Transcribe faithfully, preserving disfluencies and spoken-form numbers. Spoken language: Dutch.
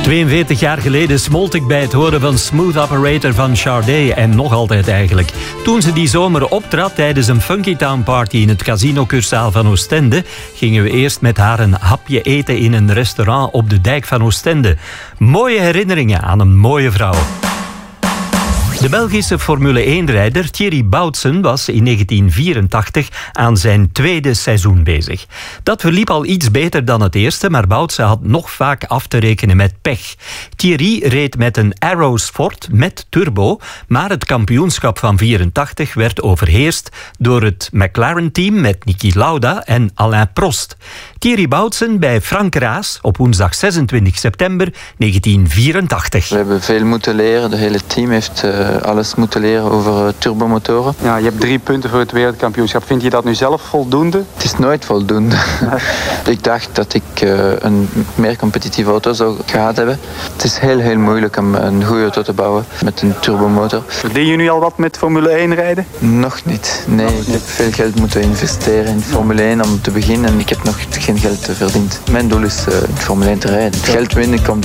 tweeënveertig jaar geleden smolt ik bij het horen van Smooth Operator van Sade. En nog altijd eigenlijk. Toen ze die zomer optrad tijdens een Funky Town Party in het Casino Cursaal van Oostende, gingen we eerst met haar een hapje eten in een restaurant op de dijk van Oostende. Mooie herinneringen aan een mooie vrouw. De Belgische Formule één-rijder Thierry Boutsen was in negentien vierentachtig aan zijn tweede seizoen bezig. Dat verliep al iets beter dan het eerste, maar Boutsen had nog vaak af te rekenen met pech. Thierry reed met een Arrow Sport met turbo, maar het kampioenschap van vierentachtig werd overheerst door het McLaren-team met Niki Lauda en Alain Prost. Thierry Boutsen bij Frank Raas op woensdag zesentwintig september negentien vierentachtig. We hebben veel moeten leren. Het hele team heeft uh, alles moeten leren over uh, turbomotoren. Ja, je hebt drie punten voor het wereldkampioenschap. Vind je dat nu zelf voldoende? Het is nooit voldoende. Ik dacht dat ik uh, een meer competitieve auto zou gehad hebben. Het is heel, heel moeilijk om een goede auto te bouwen met een turbomotor. Verdien je nu al wat met Formule één rijden? Nog niet. Nee, nog niet. Ik heb veel geld moeten investeren in Formule één om te beginnen en ik heb nog geen geld verdiend. Mijn doel is uh, in Formule één te rijden. Het geld winnen komt